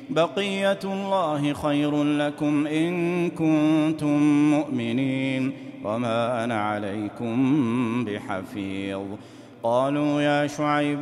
بقية الله خير لكم إن كنتم مؤمنين وما أنا عليكم بحفيظ قالوا يا شعيب